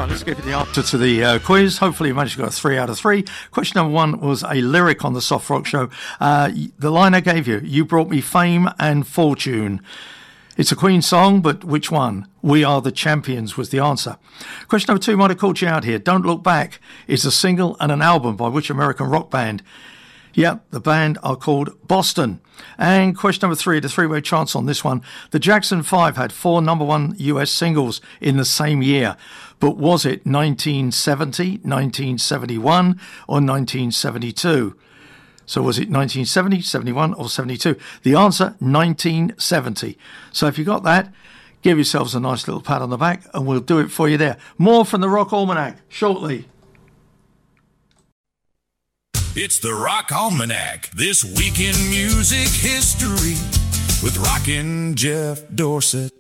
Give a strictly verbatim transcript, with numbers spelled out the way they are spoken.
Let's give you the answer to the uh, quiz. Hopefully you managed to get three out of three. Question number one was a lyric on the Soft Rock Show. Uh, the line I gave you, you brought me fame and fortune. It's a Queen song, but which one? We Are the Champions was the answer. Question number two might have caught you out here. Don't Look Back is a single and an album by which American rock band? Yep, the band are called Boston. And question number three, the three-way chance on this one. The Jackson Five had four number one U S singles in the same year. But was it nineteen seventy, nineteen seventy-one, or nineteen seventy-two? So was it nineteen seventy, seventy-one, or seventy-two? The answer, nineteen seventy. So if you got that, give yourselves a nice little pat on the back, and we'll do it for you there. More from the Rock Almanac shortly. It's the Rock Almanac, this week in music history with Rockin' Jeff Dorsett.